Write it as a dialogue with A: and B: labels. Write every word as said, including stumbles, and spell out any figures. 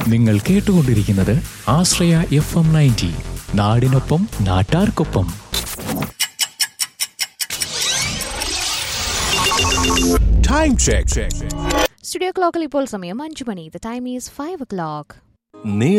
A: നിങ്ങൾ കേട്ടുകൊണ്ടിരിക്കുന്നത് ആശ്രയ F M ninety, നാടിനൊപ്പം നാട്ടാർക്കൊപ്പം.
B: Time check.
C: സ്റ്റുഡിയോ ക്ലോക്കിൽ ഇപ്പോൾ സമയം അഞ്ചു മണി. The time is five o'clock.